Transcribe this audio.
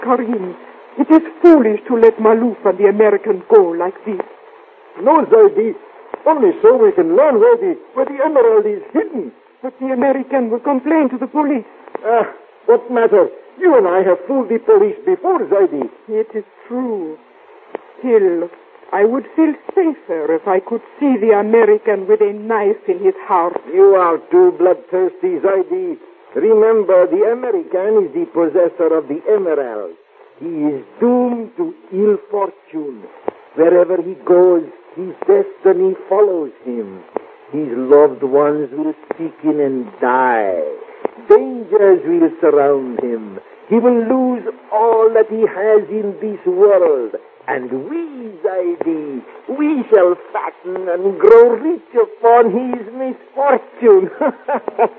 Karim, it is foolish to let Malouf and the American go like this. No, Zaidi. Only so we can learn where the emerald is hidden. But the American will complain to the police. What matter? You and I have fooled the police before, Zaidi. It is true. Still, I would feel safer if I could see the American with a knife in his heart. You are too bloodthirsty, Zaidi. Remember, the American is the possessor of the emerald. He is doomed to ill fortune. Wherever he goes, his destiny follows him. His loved ones will sicken and die. Dangers will surround him. He will lose all that he has in this world. And we, Zaidi, we shall fatten and grow rich upon his misfortune.